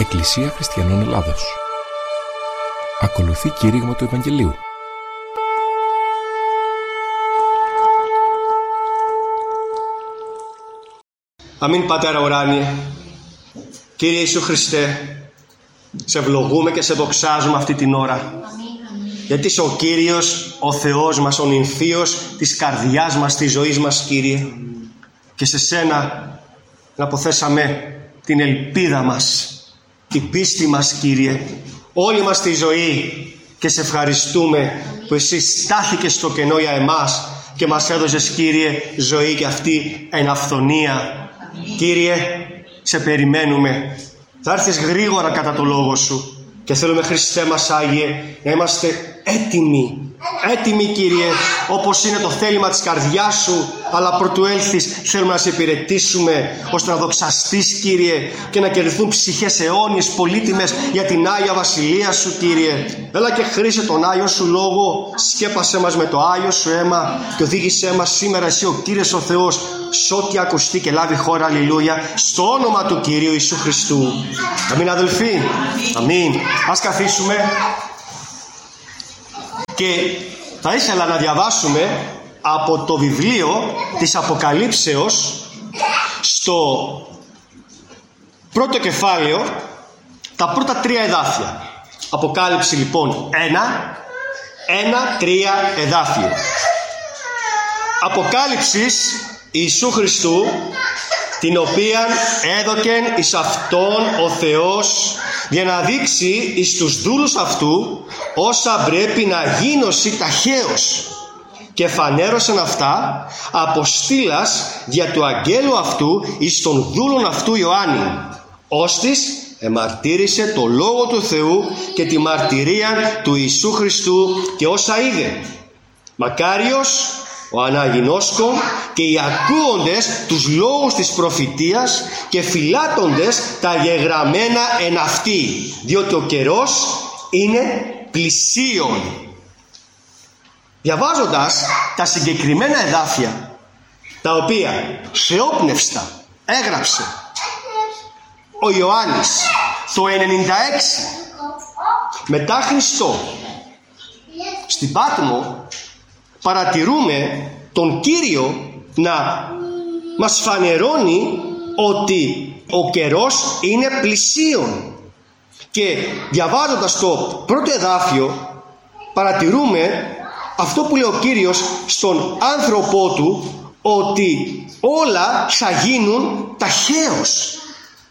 Εκκλησία Χριστιανών Ελλάδος. Ακολουθεί κήρυγμα του Ευαγγελίου. Αμήν, Πατέρα ουράνιε. Κύριε Ιησού Χριστέ, σε ευλογούμε και σε δοξάζουμε αυτή την ώρα. Γιατί είσαι ο Κύριος, ο Θεός μας, ο νυμφίος της καρδιάς μας, της ζωής μας, Κύριε. Και σε Σένα να αποθέσαμε την ελπίδα μας, την πίστη μας, Κύριε, όλη μας τη ζωή. Και σε ευχαριστούμε που Εσύ στάθηκες στο κενό για εμάς και μας έδωσες, Κύριε, ζωή και αυτή εν αυθονία. Κύριε, σε περιμένουμε. Θα έρθεις γρήγορα κατά το λόγο Σου και θέλουμε, Χριστέ μας Άγιε, να είμαστε έτοιμοι. Έτοιμοι, Κύριε, όπως είναι το θέλημα της καρδιάς Σου, αλλά πρωτού έλθεις θέλουμε να Σε υπηρετήσουμε, ώστε να δοξαστείς, Κύριε, και να κερδιθούν ψυχές αιώνιες πολύτιμες για την Άγια Βασιλεία Σου, Κύριε. Έλα και χρήσε τον Άγιο Σου Λόγο, σκέπασέ μας με το Άγιο Σου αίμα και οδήγησέ μας σήμερα Εσύ ο Κύριος ο Θεός σ' ό,τι ακουστεί και λάβει χώρα, αλληλούια, στο όνομα του Κυρίου Ιησού Χριστού. Αμήν, αδελφοί. Αμήν. Ας καθίσουμε. Και θα ήθελα να διαβάσουμε από το βιβλίο της Αποκαλύψεως στο πρώτο κεφάλαιο τα πρώτα 3 εδάφια. Αποκάλυψη λοιπόν 1-3 εδάφιο. Αποκάλυψης Ιησού Χριστού, την οποία έδωκεν εις Αυτόν ο Θεός για να δείξει εις τους δούλους Αυτού όσα πρέπει να γίνωσι ταχαίως, και φανέρωσαν αυτά αποστήλας δια του αγγέλου Αυτού εις τον δούλων Αυτού Ιωάννη, ώστις εμαρτύρησε το Λόγο του Θεού και τη μαρτυρία του Ιησού Χριστού και όσα είδε. Μακάριος ο αναγινώσκων και οι ακούοντες τους λόγους της προφητείας και φυλάτοντες τα γεγραμμένα εν αυτή, διότι ο καιρός είναι πλησίον. Διαβάζοντας τα συγκεκριμένα εδάφια, τα οποία θεόπνευστα έγραψε ο Ιωάννης το 96 μετά Χριστό στην Πάτμο, παρατηρούμε τον Κύριο να μας φανερώνει ότι ο καιρός είναι πλησίον. Και διαβάζοντας το πρώτο εδάφιο παρατηρούμε αυτό που λέει ο Κύριος στον άνθρωπό Του, ότι όλα θα γίνουν ταχαίως.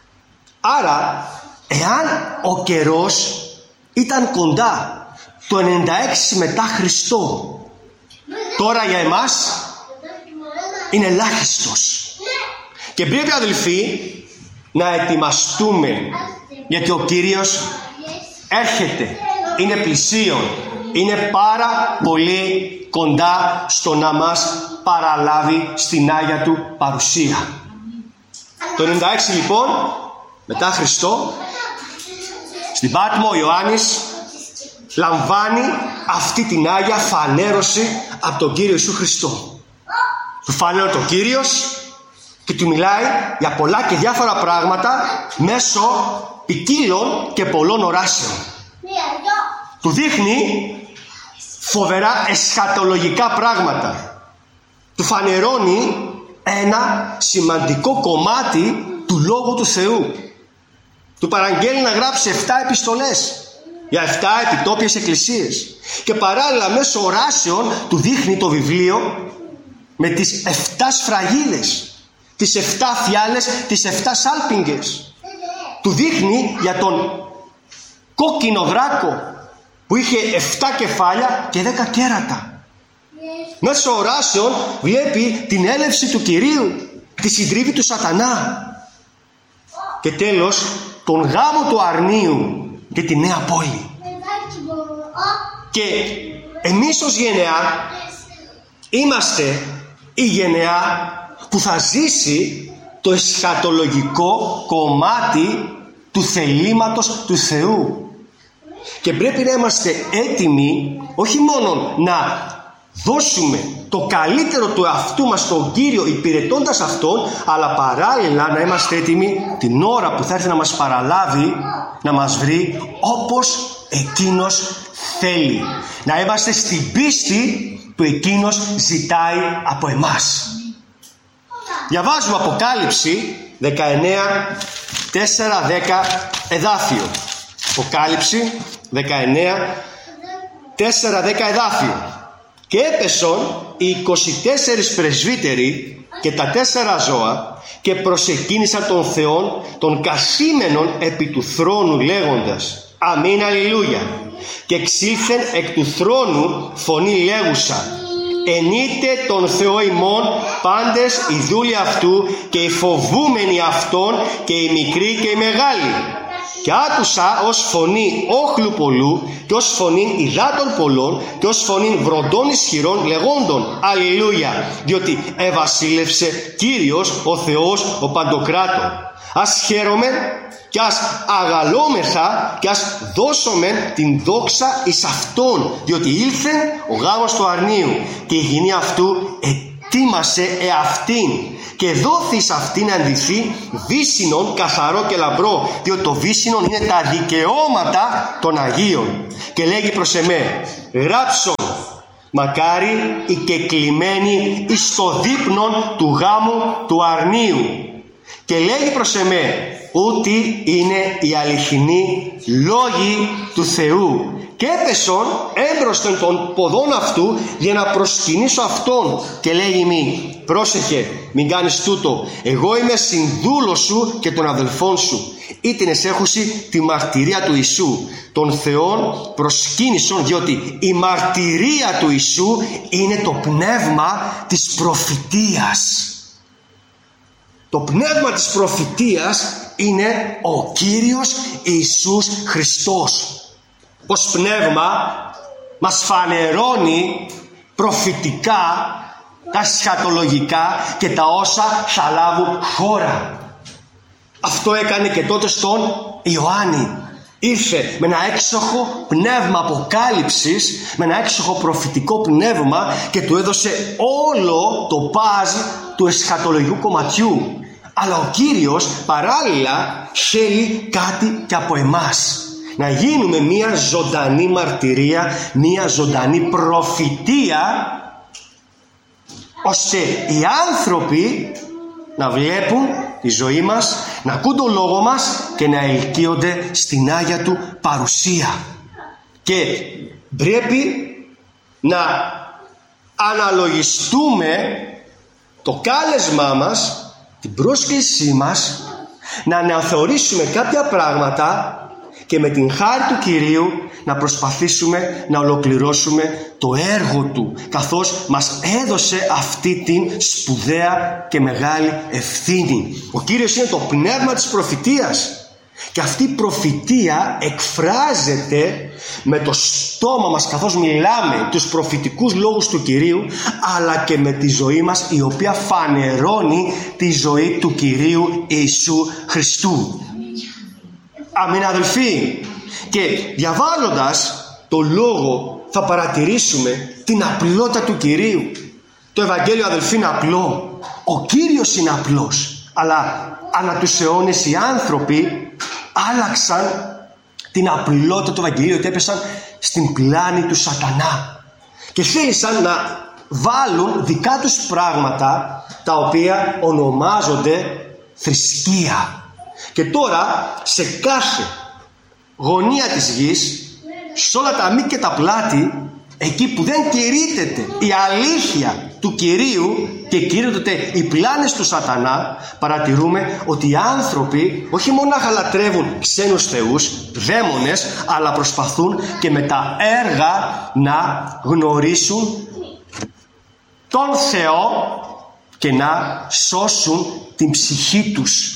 Άρα, εάν ο καιρός ήταν κοντά το 96 μετά Χριστό, τώρα για εμάς είναι ελάχιστος. Και πρέπει, αδελφοί, να ετοιμαστούμε, γιατί ο Κύριος έρχεται, είναι πλησίον, είναι πάρα πολύ κοντά στο να μας παραλάβει στην Άγια Του παρουσία. Το 96 λοιπόν μετά Χριστό, στην Πάτμο ο Ιωάννης λαμβάνει αυτή την Άγια φανέρωση από τον Κύριο Ιησού Χριστό. Του φανέρωσε ο Κύριος και του μιλάει για πολλά και διάφορα πράγματα μέσω ποικίλων και πολλών οράσεων. Του δείχνει φοβερά εσχατολογικά πράγματα. Του φανερώνει ένα σημαντικό κομμάτι του Λόγου του Θεού. Του παραγγέλνει να γράψει 7 επιστολές για 7 επιτόπιες εκκλησίες. Και παράλληλα μέσω οράσεων του δείχνει το βιβλίο με τις 7 σφραγίδες, τις 7 φιάλες, τις 7 σάλπιγγες. Του δείχνει για τον κόκκινο δράκο που είχε 7 κεφάλια και 10 κέρατα. Μέσω οράσεων βλέπει την έλευση του Κυρίου, τη συντρίβη του σατανά και τέλος τον γάμο του αρνίου και τη νέα πόλη. Και εμείς ως γενεά είμαστε η γενεά που θα ζήσει το εσχατολογικό κομμάτι του θελήματος του Θεού. Και πρέπει να είμαστε έτοιμοι όχι μόνο να δώσουμε το καλύτερο του εαυτού μας στον Κύριο υπηρετώντας Αυτόν, αλλά παράλληλα να είμαστε έτοιμοι την ώρα που θα έρθει να μας παραλάβει, να μας βρει όπως Εκείνος θέλει. Να είμαστε στην πίστη που Εκείνος ζητάει από εμάς. Διαβάζουμε Αποκάλυψη 19, 4-10 εδάφιο. Αποκάλυψη 19, 4-10 εδάφιο. Και έπεσον οι 24 πρεσβύτεροι και τα 4 ζώα και προσεκίνησαν τον Θεόν των καθήμενων επί του θρόνου λέγοντας αμήν αλληλούια. Και εξήλθεν εκ του θρόνου φωνή λέγουσα ενείτε τον Θεό ημών πάντες οι δούλοι αυτού και οι φοβούμενοι αυτών και οι μικροί και οι μεγάλοι. Και άκουσα ως φωνή όχλου πολλού και ως φωνή υδάτων πολλών και ως φωνή βροντών ισχυρών λεγόντων αλληλούια, διότι ευασίλευσε Κύριος ο Θεός ο Παντοκράτορ. Ας χαίρομαι και ας αγαλόμεθα και ας δώσομεν την δόξα εις Αυτόν, διότι ήλθε ο γάμος του αρνίου και η γυνή αυτού ετοίμασε εαυτήν και δόθη εις αυτήν να αντιθεί βύσσινον καθαρό και λαμπρό, διότι το βύσσινον είναι τα δικαιώματα των Αγίων. Και λέγει προς εμέ γράψον μακάρι οι κεκλημένοι εις το δείπνον του γάμου του αρνίου. Και λέγει προς εμέ ότι είναι οι αληθινοί λόγοι του Θεού. Και έπεσον έμπροσθεν των ποδών αυτού για να προσκυνήσω Αυτόν. Και λέγει μη πρόσεχε μην κάνεις τούτο, εγώ είμαι συνδούλος σου και των αδελφών σου, ήτινες έχουσι τη μαρτυρία του Ιησού. Τον Θεόν προσκύνησον, διότι η μαρτυρία του Ιησού είναι το πνεύμα της προφητείας. Το πνεύμα της προφητείας είναι ο Κύριος Ιησούς Χριστός. Ως πνεύμα μας φανερώνει προφητικά τα σχατολογικά και τα όσα θα λάβουν χώρα. Αυτό έκανε και τότε στον Ιωάννη. Ήρθε με ένα έξοχο πνεύμα αποκάλυψης, με ένα έξοχο προφητικό πνεύμα και του έδωσε όλο το παζ του εσχατολογικού κομματιού. Αλλά ο Κύριος παράλληλα θέλει κάτι και από εμάς. Να γίνουμε μια ζωντανή μαρτυρία, μια ζωντανή προφητεία, ώστε οι άνθρωποι να βλέπουν τη ζωή μας, να ακούν τον λόγο μας και να ελκύονται στην Άγια Του παρουσία. Και πρέπει να αναλογιστούμε το κάλεσμά μας, την πρόσκλησή μας, να αναθεωρήσουμε κάποια πράγματα και με την χάρη του Κυρίου να προσπαθήσουμε να ολοκληρώσουμε το έργο Του, καθώς μας έδωσε αυτή την σπουδαία και μεγάλη ευθύνη. Ο Κύριος είναι το πνεύμα της προφητείας και αυτή η προφητεία εκφράζεται με το στόμα μας καθώς μιλάμε τους προφητικούς λόγους του Κυρίου, αλλά και με τη ζωή μας, η οποία φανερώνει τη ζωή του Κυρίου Ιησού Χριστού. Αμήν αδελφοί. Και διαβάζοντας το λόγο θα παρατηρήσουμε την απλότητα του Κυρίου. Το Ευαγγέλιο αδελφοί είναι απλό. Ο Κύριος είναι απλός. Αλλά ανά τους αιώνες οι άνθρωποι άλλαξαν την απλότητα του Ευαγγελίου και έπεσαν στην πλάνη του σατανά. Και θέλησαν να βάλουν δικά τους πράγματα τα οποία ονομάζονται θρησκεία. Και τώρα σε κάθε γωνία της γης, σε όλα τα μήκη και τα πλάτη, εκεί που δεν κηρύττεται η αλήθεια του Κυρίου και κηρύττονται οι πλάνες του σατανά, παρατηρούμε ότι οι άνθρωποι όχι μονάχα λατρεύουν ξένους θεούς, δαίμονες, αλλά προσπαθούν και με τα έργα να γνωρίσουν τον Θεό και να σώσουν την ψυχή τους.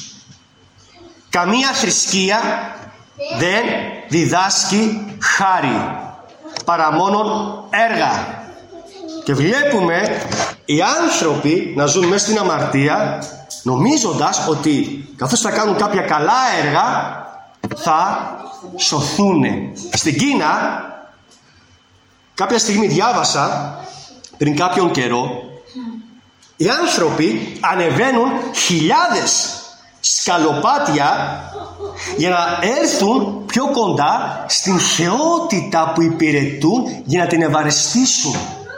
Καμία θρησκεία δεν διδάσκει χάρη, παρά μόνον έργα. Και βλέπουμε οι άνθρωποι να ζουν μέσα στην αμαρτία, νομίζοντας ότι καθώς θα κάνουν κάποια καλά έργα θα σωθούν. Στην Κίνα κάποια στιγμή διάβασα πριν κάποιον καιρό, οι άνθρωποι ανεβαίνουν χιλιάδες σκαλοπάτια για να έρθουν πιο κοντά στην θεότητα που υπηρετούν για να την ευαρεστήσουν.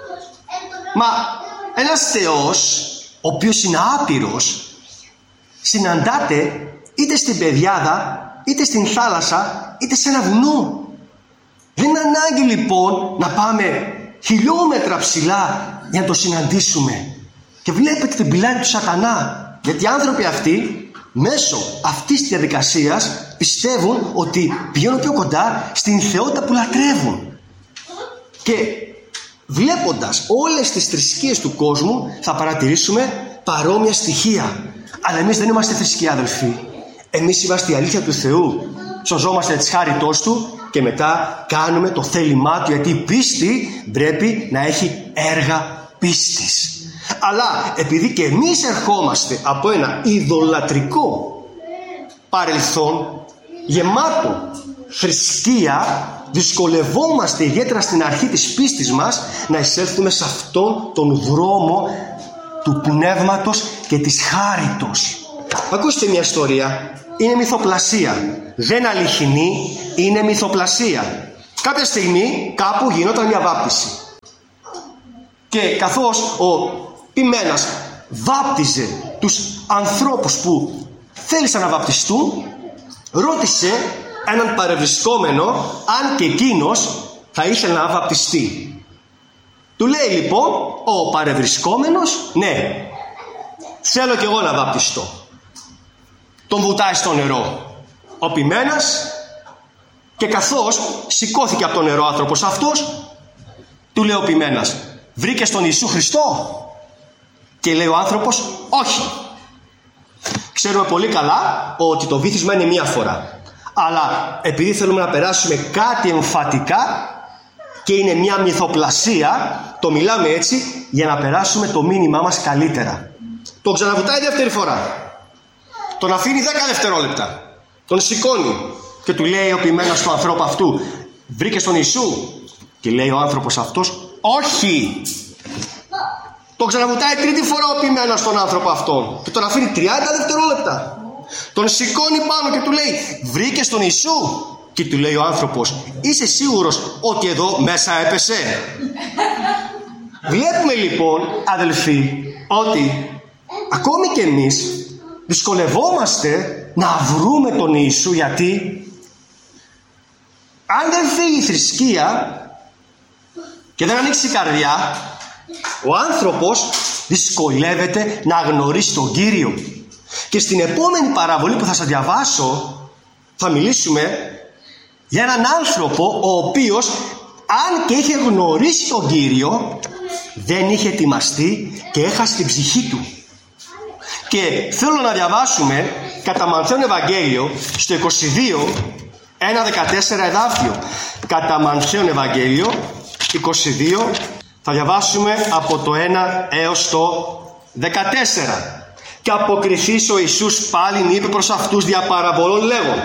Μα ένας Θεός, ο οποίος είναι άπειρος, συναντάται είτε στην πεδιάδα, είτε στην θάλασσα, είτε σε ένα βουνό. Δεν είναι ανάγκη λοιπόν να πάμε χιλιόμετρα ψηλά για να το συναντήσουμε. Και βλέπετε την πλάτη του σατανά, γιατί οι άνθρωποι αυτοί μέσω αυτής της διαδικασίας πιστεύουν ότι πηγαίνουν πιο κοντά στην θεότητα που λατρεύουν. Και βλέποντας όλες τις θρησκείες του κόσμου θα παρατηρήσουμε παρόμοια στοιχεία. Αλλά εμείς δεν είμαστε θρησκεία, αδελφοί. Εμείς είμαστε η αλήθεια του Θεού. Σωζόμαστε της χάριτός Του και μετά κάνουμε το θέλημά Του, γιατί η πίστη πρέπει να έχει έργα πίστης. Αλλά επειδή και εμείς ερχόμαστε από ένα ειδωλατρικό παρελθόν γεμάτο θρησκεία, δυσκολευόμαστε ιδιαίτερα στην αρχή της πίστης μας να εισέλθουμε σε αυτόν τον δρόμο του πνεύματος και της χάριτος. Ακούστε μια ιστορία. Είναι μυθοπλασία. Δεν αληθινή, είναι μυθοπλασία. Κάποια στιγμή κάπου γινόταν μια βάπτιση. Και καθώς ο ποιμένας βάπτιζε τους ανθρώπους που θέλησαν να βαπτιστούν, ρώτησε έναν παρευρισκόμενο αν και εκείνος θα ήθελε να βαπτιστεί. Του λέει λοιπόν ο παρευρισκόμενος, ναι, θέλω κι εγώ να βαπτιστώ. Τον βουτάει στο νερό ο ποιμένας και καθώς σηκώθηκε από το νερό ο άνθρωπος αυτός, του λέει ο ποιμένας, βρήκες τον Ιησού Χριστό? Και λέει ο άνθρωπος, όχι. Ξέρουμε πολύ καλά ότι το βύθισμα είναι μία φορά. Αλλά επειδή θέλουμε να περάσουμε κάτι εμφατικά και είναι μία μυθοπλασία, το μιλάμε έτσι για να περάσουμε το μήνυμά μας καλύτερα. Τον ξαναβουτάει δεύτερη φορά. Τον αφήνει 10 δευτερόλεπτα. Τον σηκώνει και του λέει ο ποιμένος του ανθρώπου αυτού, βρήκες τον Ιησού? Και λέει ο άνθρωπος αυτός, όχι. Τον ξαναβουτάει τρίτη φορά ο ποιμένος τον άνθρωπο αυτόν και τον αφήνει 30 δευτερόλεπτα. Τον σηκώνει πάνω και του λέει, βρήκες τον Ιησού? Και του λέει ο άνθρωπος, είσαι σίγουρος ότι εδώ μέσα έπεσε? Βλέπουμε λοιπόν, αδελφοί, ότι ακόμη και εμείς δυσκολευόμαστε να βρούμε τον Ιησού, γιατί αν δεν φύγει η θρησκεία και δεν ανοίξει η καρδιά, ο άνθρωπος δυσκολεύεται να γνωρίσει τον Κύριο. Και στην επόμενη παραβολή που θα σας διαβάσω θα μιλήσουμε για έναν άνθρωπο ο οποίος, αν και είχε γνωρίσει τον Κύριο, δεν είχε ετοιμαστεί και έχασε την ψυχή του. Και θέλω να διαβάσουμε κατά Μανθαίον Ευαγγέλιο στο 22, 1-14 εδάφιο. Κατά Μανθαίον Ευαγγέλιο 22, θα διαβάσουμε από το 1 έως το 14. Και αποκριθείς ο Ιησούς πάλιν είπε προς αυτούς δια παραβολών λέγον,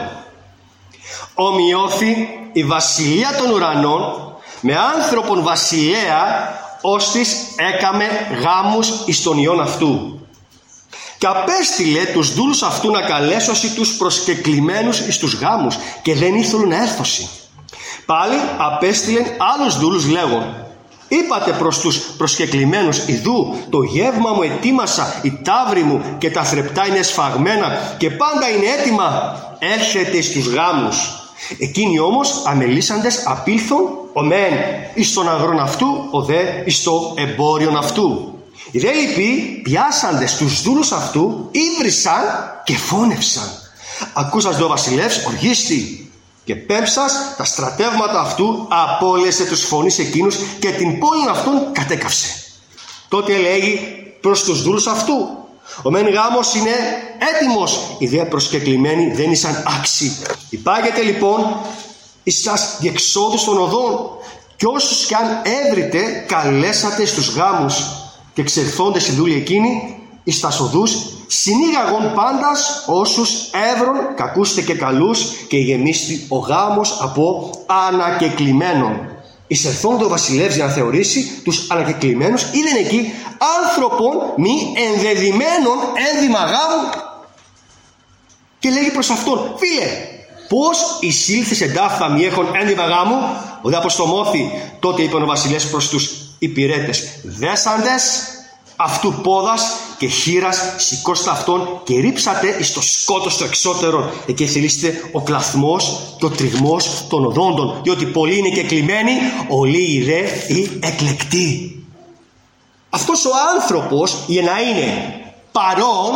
ομοιώθη η βασιλεία των ουρανών με άνθρωπον βασιλέα, ώστις έκαμε γάμους εις τον ιόν αυτού. Και απέστειλε τους δούλους αυτού να καλέσωσι τους προσκεκλημένους εις τους γάμους, και δεν ήθελουν να έρθωσι. Πάλι απέστειλεν άλλους δούλους λέγον, είπατε προς τους προσκεκλημένους, ιδού το γεύμα μου ετοίμασα, η ταύρη μου και τα θρεπτά είναι σφαγμένα και πάντα είναι έτοιμα, έρχεται εις τους γάμους. Εκείνοι όμως αμελήσαντες απήλθον, ο μεν εις τον αγρόν αυτού, ο δε εις το εμπόριον αυτού. Οι δε λοιποί πιάσαντες τους δούλους αυτού, ύβρισαν και φώνευσαν. Ακούσας δε ο βασιλεύς οργίστη, και πέμψας τα στρατεύματα αυτού απόλυσε τους φωνείς εκείνους και την πόλη αυτών κατέκαυσε. Τότε λέγει προς τους δούλους αυτού, ο μεν γάμος είναι έτοιμος, οι δε προσκεκλημένοι δεν ήσαν άξιοι. Υπάγεται λοιπόν εις τας διεξόδους των οδών, και όσους κι αν έβριτε καλέσατε στους γάμους, και ξερθόντες οι δούλοι εκείνοι εις τας οδούς συνήγαγον πάντας όσους έβρον κακούστε και καλούς, και γεμίστη ο γάμος από ανακεκλημένων. εισερθών το βασιλεύς για να θεωρήσει τους ανακεκλημένους, είδεν εκεί άνθρωπον μη ενδεδειμένων ένδυμα γάμου. Και λέγει προς αυτόν: φίλε, πώς εισήλθες εντάφθα μη έχων ένδυμα γάμου? Ο δε αποστομώθη. Τότε είπε ο βασιλεύς προς τους υπηρέτες: δέσαντες αυτού πόδας και χείρας, σηκώστε αυτόν και ρίψατε εις το σκότος το εξώτερο. Εκεί θελήσετε ο κλαθμός και ο τριγμός των οδόντων, διότι πολλοί είναι και κλειμένοι, ολοί δε ή εκλεκτοί. Αυτός ο άνθρωπος, για να είναι παρόν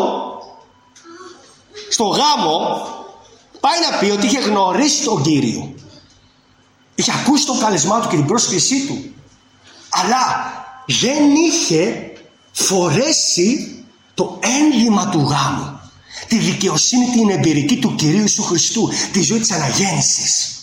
στο γάμο, πάει να πει ότι είχε γνωρίσει τον Κύριο, είχε ακούσει το καλεσμά του και την πρόσκλησή του, αλλά δεν είχε φορέσει το ένδυμα του γάμου, τη δικαιοσύνη την εμπειρική του Κυρίου Ιησού Χριστού, τη ζωή της αναγέννησης,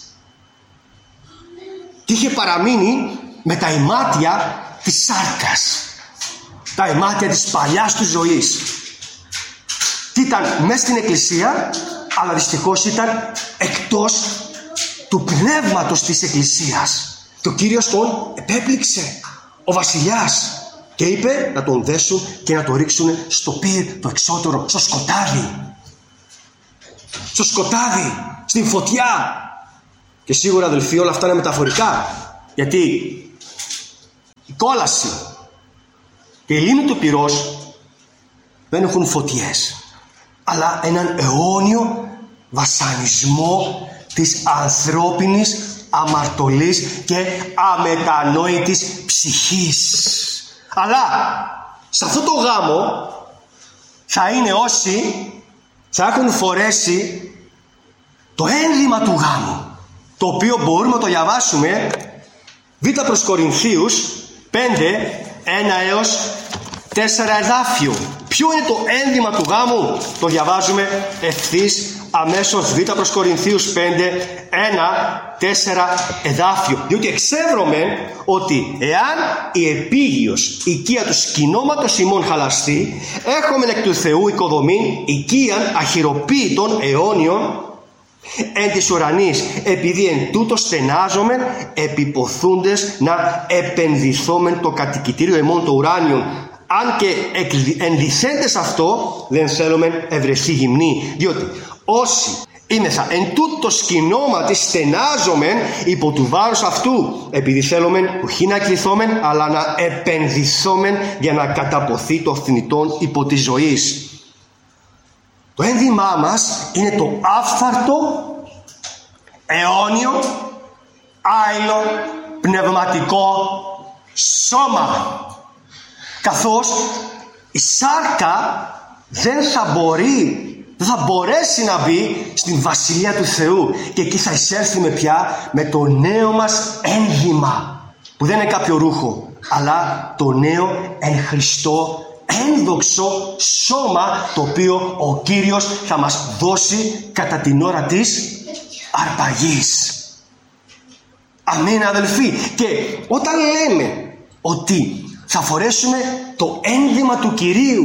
και είχε παραμείνει με τα ημάτια της σάρκας, τα ημάτια της παλιάς του ζωής. Και ήταν μέσα στην εκκλησία, αλλά δυστυχώς ήταν εκτός του πνεύματος της εκκλησίας. Και ο Κύριος τον επέπληξε, ο βασιλιάς, και είπε να τον δέσουν και να τον ρίξουν στο πύρ το εξώτερο, στο σκοτάδι. Στο σκοτάδι, στην φωτιά. Και σίγουρα, αδελφοί, όλα αυτά είναι μεταφορικά, γιατί η κόλαση και η λίμνη του πυρός δεν έχουν φωτιές, αλλά έναν αιώνιο βασανισμό της ανθρώπινης αμαρτωλής και αμετανόητης ψυχής. Αλλά σε αυτό το γάμο θα είναι όσοι θα έχουν φορέσει το ένδυμα του γάμου, το οποίο μπορούμε να το διαβάσουμε Β' προς Κορινθίους 5, 1 έως 4 εδάφιο. Ποιο είναι το ένδυμα του γάμου? Το διαβάζουμε ευθύς αμέσως. Β' προς Κορινθίους 5, 1, 4 εδάφιο. Διότι εξεύρωμεν ότι εάν η επίγειος οικία του σκηνώματος ημών χαλαστεί, έχομεν εκ του Θεού οικοδομήν οικίαν αχυροποίητων αιώνιων εν της ουρανής, επειδή εν τούτο στενάζομεν επιποθούντες να επενδυθόμεν το κατοικητήριο εμών το ουράνιον, αν και ενδυθέντες αυτό δεν θέλουμε ευρεθεί γυμνή, διότι όσοι είμεθα εν τούτο σκηνώματι στενάζομεν υπό του βάρους αυτού, επειδή θέλομεν ουχή να κληθόμεν, αλλά να επενδυθόμεν για να καταποθεί το θνητόν υπό της ζωής. Το ένδυμά μας είναι το άφθαρτο, αιώνιο, άειλο, πνευματικό σώμα. Καθώς η σάρκα δεν θα μπορέσει να μπει στην Βασιλεία του Θεού, και εκεί θα εισέλθουμε πια με το νέο μας ένδυμα, που δεν είναι κάποιο ρούχο, αλλά το νέο εν Χριστώ ένδοξο σώμα, το οποίο ο Κύριος θα μας δώσει κατά την ώρα της αρπαγής. Αμήν, αδελφοί. Και όταν λέμε ότι θα φορέσουμε το ένδυμα του Κυρίου,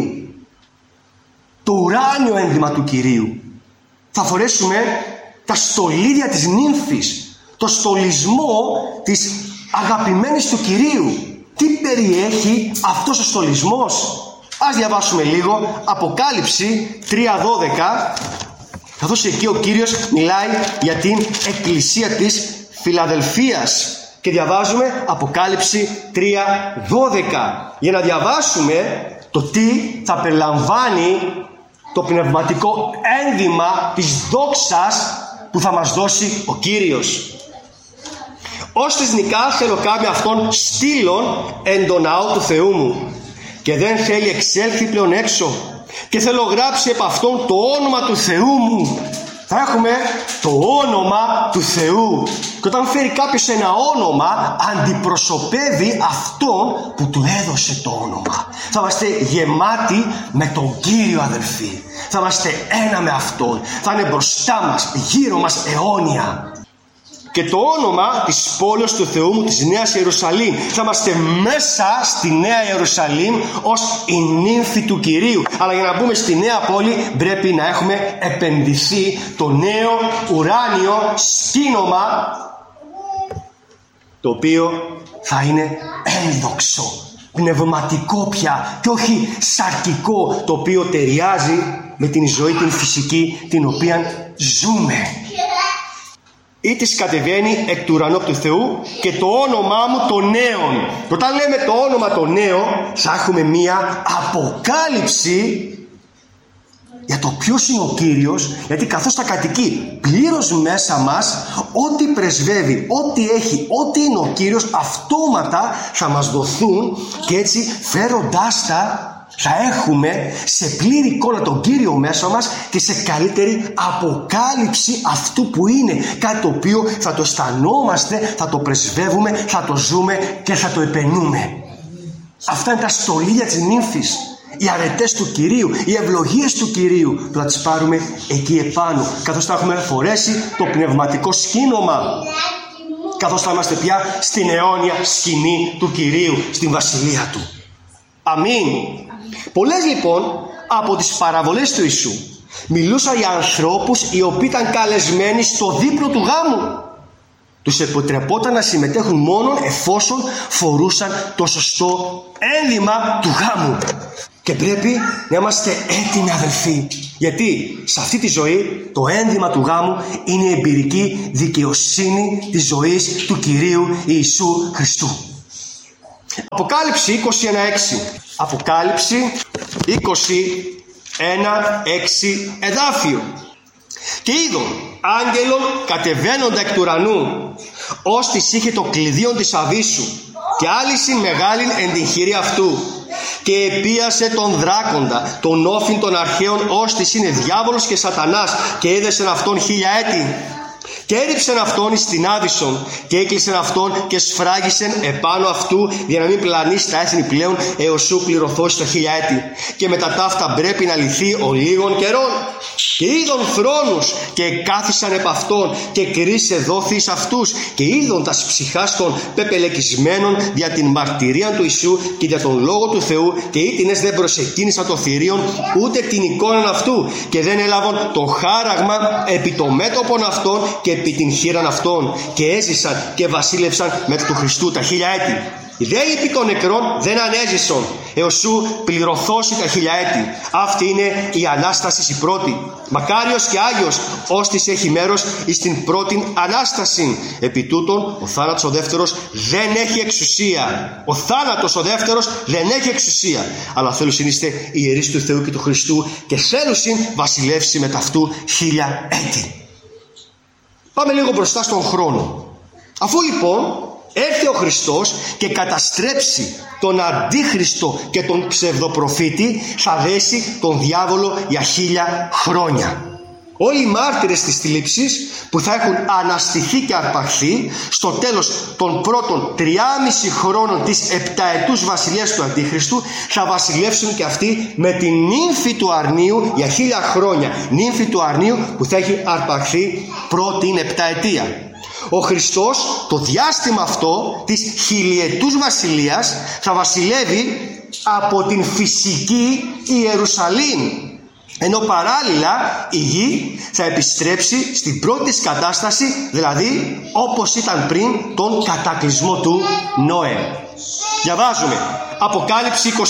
το ουράνιο ένδυμα του Κυρίου, θα φορέσουμε τα στολίδια της νύμφης, το στολισμό της αγαπημένης του Κυρίου. Τι περιέχει αυτός ο στολισμός? Ας διαβάσουμε λίγο Αποκάλυψη 3:12, καθώς εκεί ο Κύριος μιλάει για την εκκλησία της Φιλαδελφίας, και διαβάζουμε Αποκάλυψη 3:12 για να διαβάσουμε το τι θα περιλαμβάνει το πνευματικό ένδυμα της δόξας που θα μας δώσει ο Κύριος. Ώστες νικά θέλω κάμια αυτόν στήλων εν το ναό του Θεού μου, και δεν θέλει εξέλθει πλέον έξω, και θέλω γράψει επ' αυτόν το όνομα του Θεού μου. Θα έχουμε το όνομα του Θεού, και όταν φέρει κάποιος ένα όνομα, αντιπροσωπεύει αυτόν που του έδωσε το όνομα. Θα είμαστε γεμάτοι με τον Κύριο, αδελφοί. Θα είμαστε ένα με αυτόν. Θα είναι μπροστά μας, γύρω μας αιώνια. Και το όνομα της πόλης του Θεού μου, της Νέας Ιερουσαλήμ. Θα είμαστε μέσα στη Νέα Ιερουσαλήμ ως η νύμφη του Κυρίου. Αλλά για να μπούμε στη Νέα Πόλη πρέπει να έχουμε επενδυθεί το νέο ουράνιο σκήνομα, το οποίο θα είναι ένδοξο, πνευματικό πια και όχι σαρκικό, το οποίο ταιριάζει με την ζωή την φυσική την οποία ζούμε. Ή της κατεβαίνει εκ του ουρανού του Θεού και το όνομά μου το νέον. Και όταν λέμε το όνομα το νέο, θα έχουμε μία αποκάλυψη για το ποιος είναι ο Κύριος, γιατί καθώς θα κατοικεί πλήρως μέσα μας, ό,τι πρεσβεύει, ό,τι έχει, ό,τι είναι ο Κύριος, αυτόματα θα μας δοθούν και έτσι φέροντάς τα θα έχουμε σε πλήρη εικόνα τον Κύριο μέσα μας και σε καλύτερη αποκάλυψη αυτού που είναι, κάτι το οποίο θα το αισθανόμαστε, θα το πρεσβεύουμε, θα το ζούμε και θα το επενούμε. Αυτά είναι τα στολίδια της νύμφης, οι αρετές του Κυρίου, οι ευλογίες του Κυρίου που θα τις πάρουμε εκεί επάνω, καθώς θα έχουμε φορέσει το πνευματικό σκήνομα, καθώς θα είμαστε πια στην αιώνια σκηνή του Κυρίου, στην βασιλεία Του. Αμήν. Πολλές λοιπόν από τις παραβολές του Ιησού μιλούσαν για ανθρώπους οι οποίοι ήταν καλεσμένοι στο δείπνο του γάμου. Τους επιτρεπόταν να συμμετέχουν μόνο εφόσον φορούσαν το σωστό ένδυμα του γάμου. Και πρέπει να είμαστε έτοιμοι, αδελφοί, γιατί σε αυτή τη ζωή το ένδυμα του γάμου είναι η εμπειρική δικαιοσύνη της ζωής του Κυρίου Ιησού Χριστού. Αποκάλυψη 21:6. Αποκάλυψη 21:6 εδάφιο. Και είδον άγγελον κατεβαίνοντα εκ του ουρανού, ως της είχε το κλειδίον της αβύσσου, και άλυσιν μεγάλην εν την χειρή αυτού, και επίασε τον δράκοντα, τον όφιν των αρχαίων, ως της είναι διάβολος και σατανάς, και έδεσεν αυτόν 1000 έτη. Και έριψεν αυτόν εις την άβυσσον και έκλεισεν αυτόν και σφράγισεν επάνω αυτού, για να μην πλανήσει τα έθνη πλέον έως σου πληρωθώσει το 1000 έτη. Και μετά ταύτα πρέπει να λυθεί ο λίγων καιρών. Και είδον θρόνους και κάθισαν επ' αυτόν, και κρίσε δόθη εις αυτούς, και είδον τας ψυχάς των πεπελεκισμένων δια την μαρτυρία του Ιησού και για τον λόγο του Θεού, και ήτινες δεν προσεκίνησαν το θηρίον ούτε την εικόνα αυτού, και δεν έλαβαν το χάραγμα επί το μέτωπον αυτών και επί την χείραν αυτών, και έζησαν και βασίλευσαν με του Χριστού τα 1000 έτη. Οι δε υπή των νεκρών δεν ανέζησον έως σου πληρωθώσει τα 1000 έτη. Αυτή είναι η Ανάσταση η πρώτη. Μακάριος και Άγιος ως της έχει μέρος εις την πρώτη Ανάσταση. Επί τούτον ο θάνατος ο δεύτερος δεν έχει εξουσία. Ο θάνατος ο δεύτερος δεν έχει εξουσία. Αλλά θέλουσιν είστε ιερείς του Θεού και του Χριστού, και θέλουσιν βασιλεύσει με ταυτού 1000 έτη. Πάμε λίγο μπροστά στον χρόνο. Αφού λοιπόν έρθει ο Χριστός και καταστρέψει τον αντίχριστο και τον ψευδοπροφήτη, θα δέσει τον διάβολο για 1000 χρόνια. Όλοι οι μάρτυρες της θλίψης που θα έχουν αναστηθεί και αρπαχθεί στο τέλος των πρώτων 3,5 χρόνων της 7ετούς βασιλείας του Αντίχριστου, θα βασιλεύσουν και αυτοί με την νύμφη του αρνίου για 1000 χρόνια. Νύμφη του αρνίου που θα έχει αρπαχθεί πρώτην 7ετία. Ο Χριστός το διάστημα αυτό της 1000ετούς βασιλείας θα βασιλεύει από την φυσική Ιερουσαλήμ, ενώ παράλληλα η γη θα επιστρέψει στην πρώτη της κατάσταση, δηλαδή όπως ήταν πριν τον κατακλυσμό του Νόε. Διαβάζουμε Αποκάλυψη 21, 1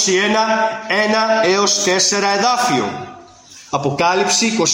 έως 4 εδάφιο. Αποκάλυψη 21, 1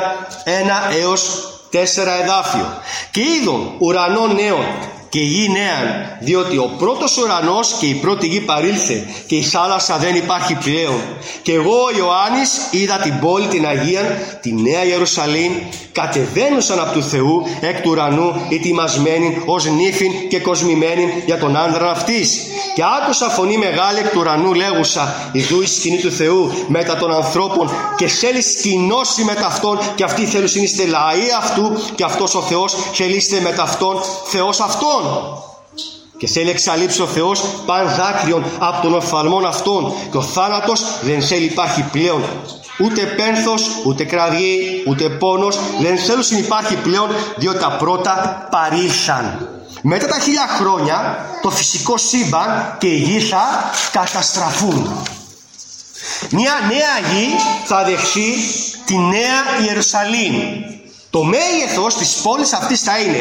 έως 4 εδάφιο. Και είδον ουρανών νέων και γη νέαν, διότι ο πρώτος ουρανός και η πρώτη γη παρήλθε, και η θάλασσα δεν υπάρχει πλέον. Και εγώ ο Ιωάννης είδα την πόλη την Αγία, τη Νέα Ιερουσαλήμ, κατεβαίνουσαν από του Θεού εκ του ουρανού, ετοιμασμένη ως νύφην και κοσμημένη για τον άνδρα αυτής. Και άκουσα φωνή μεγάλη εκ του ουρανού λέγουσα, ιδού η σκηνή του Θεού μετά των ανθρώπων, και θέλει σκηνώσει με ταυτόν, και αυτοί θέλουν είστε λαοί αυτού, και αυτός ο Θεός θέλει είστε με ταυτόν Θεός αυτόν. Και θέλει εξαλείψει ο Θεός παν δάκρυον από των οφθαλμών αυτών, και ο θάνατος δεν θέλει υπάρχει πλέον, ούτε πένθος, ούτε κραυγή, ούτε πόνος δεν θέλουν υπάρχει πλέον, διότι τα πρώτα παρήλθαν. Μετά τα 1000 χρόνια το φυσικό σύμπαν και η γη θα καταστραφούν. Μια νέα γη θα δεχθεί τη Νέα Ιερουσαλήμ, το Το μέγεθος της πόλης αυτής θα είναι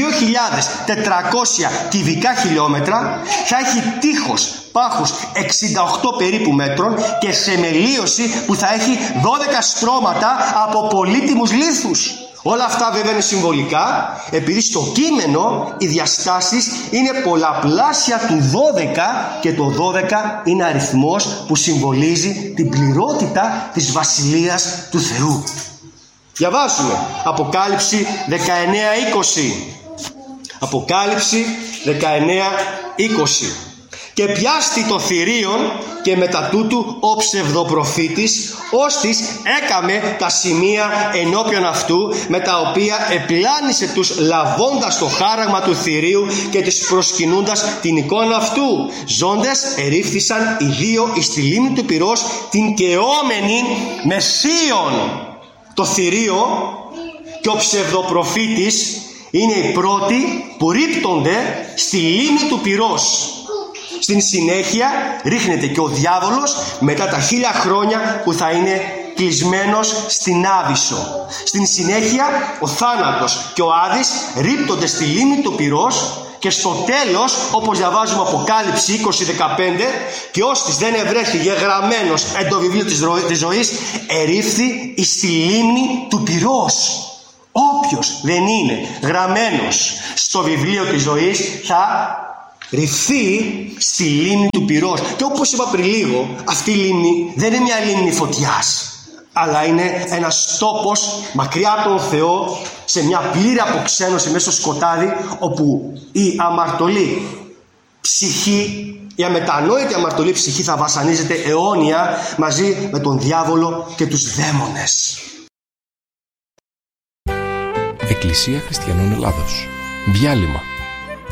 2.400 κυβικά χιλιόμετρα, θα έχει τείχος, πάχους 68 περίπου μέτρων και θεμελίωση που θα έχει 12 στρώματα από πολύτιμους λίθους. Όλα αυτά βέβαια είναι συμβολικά, επειδή στο κείμενο οι διαστάσεις είναι πολλαπλάσια του 12 και το 12 είναι αριθμός που συμβολίζει την πληρότητα της Βασιλείας του Θεού. Διαβάζουμε Αποκάλυψη 19:20. Αποκάλυψη 19:20. Και πιάστη το θηρίον και μετά τούτου ο ψευδοπροφήτης, ώστις έκαμε τα σημεία ενώπιον αυτού, με τα οποία επλάνησε τους λαβώντας το χάραγμα του θηρίου και τις προσκυνούντας την εικόνα αυτού. Ζώντες ερίφθησαν οι δύο εις τη λίμνη του πυρός, την καιόμενη με θείον. Το θηρίο και ο ψευδοπροφήτης είναι οι πρώτοι που ρίπτονται στη λίμνη του πυρός. Στην συνέχεια ρίχνεται και ο διάβολος μετά τα 1000 χρόνια που θα είναι κλεισμένος στην Άβυσσο. Στην συνέχεια ο θάνατος και ο Άδης ρίπτονται στη λίμνη του πυρός και στο τέλος, όπως διαβάζουμε Αποκάλυψη 20:15, και ώστις δεν ευρέθη γεγραμμένος εν το βιβλίο της ζωής, ερίφθη εις τη λίμνη του πυρός. Όποιος δεν είναι γραμμένος στο βιβλίο της ζωής θα ρυφθεί στη λίμνη του πυρός. Και όπως είπα πριν λίγο, αυτή η λίμνη δεν είναι μια λίμνη φωτιάς, αλλά είναι ένας τόπος μακριά από τον Θεό, σε μια πλήρη αποξένωση μέσα στο σκοτάδι, όπου η αμαρτωλή ψυχή, η αμετανόητη αμαρτωλή ψυχή θα βασανίζεται αιώνια μαζί με τον διάβολο και τους δαίμονες. Εκκλησία Χριστιανών Ελλάδος. Διάλειμμα.